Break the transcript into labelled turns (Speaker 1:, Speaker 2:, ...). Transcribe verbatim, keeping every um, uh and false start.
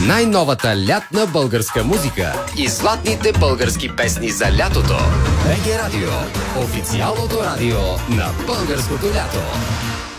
Speaker 1: най-новата лятна българска музика и златните български песни за лятото. БГ Радио. Официалното радио на българското лято.